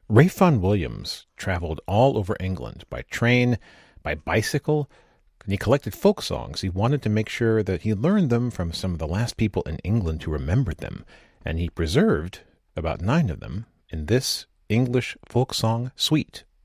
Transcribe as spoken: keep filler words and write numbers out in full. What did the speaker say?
Ralph Vaughan Williams traveled all over England by train, by bicycle, and he collected folk songs. He wanted to make sure that he learned them from some of the last people in England who remembered them, and he preserved about nine of them in this English folk song suite